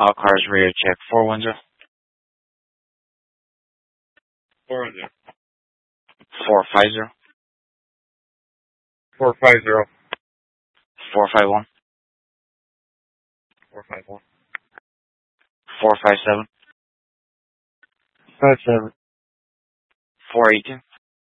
All cars rear check 410. 410. 450. 450. 451. 451. 457. 57. 418.